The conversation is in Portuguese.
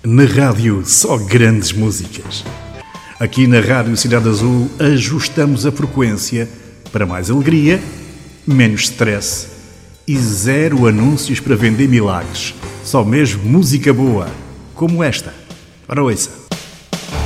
Na rádio, só grandes músicas. Aqui na Rádio Cidade Azul ajustamos a frequência para mais alegria, menos stress e zero anúncios para vender milagres. Só mesmo música boa, como esta. Ora ouça.